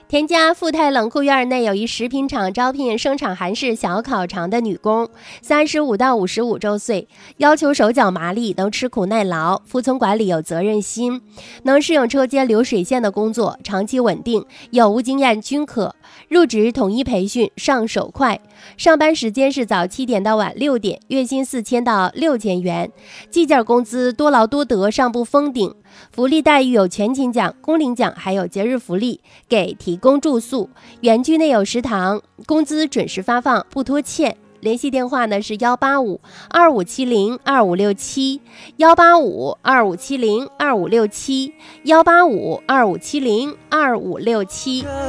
田家富泰冷库院内有一食品厂招聘生产韩式小烤肠的女工，35到55周岁，要求手脚麻利，能吃苦耐劳，服从管理，有责任心，能适应车间流水线的工作，长期稳定，有无经验均可。入职统一培训，上手快。上班时间是早7点到晚6点，月薪4000到6000元，计件工资多劳多得，上不封顶。福利待遇有全勤奖、工龄奖，还有节日福利，给提供住宿。园区内有食堂，工资准时发放，不拖欠。联系电话呢是185-2570-2567 185-2570-2567 185-2570-2567。